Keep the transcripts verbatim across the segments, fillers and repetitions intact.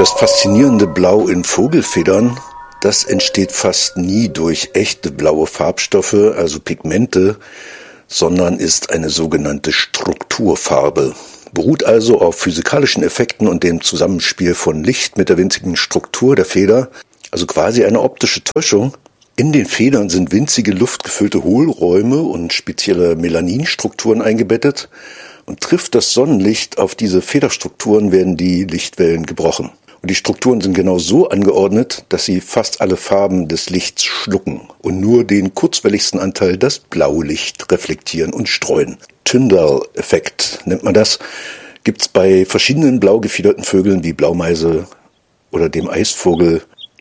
Das faszinierende Blau in Vogelfedern, das entsteht fast nie durch echte blaue Farbstoffe, also Pigmente, sondern ist eine sogenannte Strukturfarbe. Beruht also auf physikalischen Effekten und dem Zusammenspiel von Licht mit der winzigen Struktur der Feder, also quasi eine optische Täuschung. In den Federn sind winzige luftgefüllte Hohlräume und spezielle Melaninstrukturen eingebettet, und trifft das Sonnenlicht auf diese Federstrukturen, werden die Lichtwellen gebrochen. Und die Strukturen sind genau so angeordnet, dass sie fast alle Farben des Lichts schlucken und nur den kurzwelligsten Anteil, das Blaulicht, reflektieren und streuen. Tyndall-Effekt nennt man das. Gibt's bei verschiedenen blau gefiederten Vögeln wie Blaumeise oder dem Eisvogel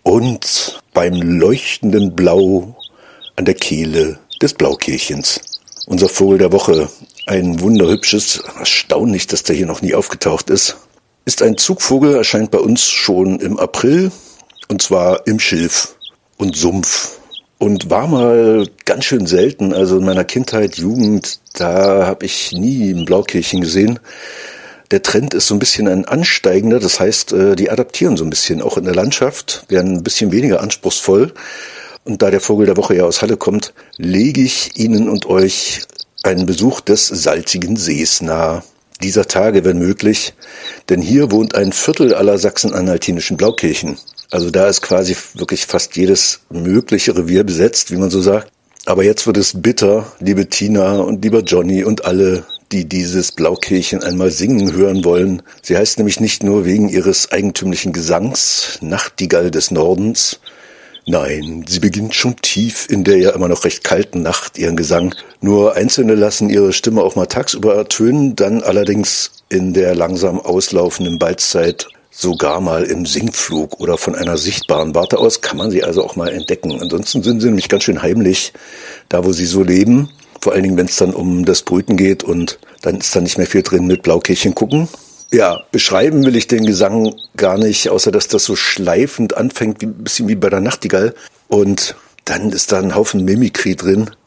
und beim leuchtenden Blau an der Kehle des Blaukehlchens. Unser Vogel der Woche, ein wunderhübsches, erstaunlich, dass der hier noch nie aufgetaucht ist, ist ein Zugvogel, erscheint bei uns schon im April, und zwar im Schilf und Sumpf. Und war mal ganz schön selten, also in meiner Kindheit, Jugend, da habe ich nie ein Blaukehlchen gesehen. Der Trend ist so ein bisschen ein ansteigender, das heißt, die adaptieren so ein bisschen, auch in der Landschaft, werden ein bisschen weniger anspruchsvoll. Und da der Vogel der Woche ja aus Halle kommt, lege ich Ihnen und euch einen Besuch des salzigen Sees nahe. Dieser Tage, wenn möglich, denn hier wohnt ein Viertel aller sachsen-anhaltinischen Blaukehlchen. Also da ist quasi wirklich fast jedes mögliche Revier besetzt, wie man so sagt. Aber jetzt wird es bitter, liebe Tina und lieber Johnny und alle, die dieses Blaukehlchen einmal singen hören wollen. Sie heißt nämlich nicht nur wegen ihres eigentümlichen Gesangs, Nachtigall des Nordens. Nein, sie beginnt schon tief in der ja immer noch recht kalten Nacht ihren Gesang. Nur Einzelne lassen ihre Stimme auch mal tagsüber ertönen, dann allerdings in der langsam auslaufenden Balzzeit sogar mal im Singflug oder von einer sichtbaren Warte aus kann man sie also auch mal entdecken. Ansonsten sind sie nämlich ganz schön heimlich, da wo sie so leben. Vor allen Dingen, wenn es dann um das Brüten geht und dann ist da nicht mehr viel drin mit Blaukehlchen gucken. Ja, beschreiben will ich den Gesang gar nicht, außer dass das so schleifend anfängt, wie, ein bisschen wie bei der Nachtigall. Und dann ist da ein Haufen Mimikry drin.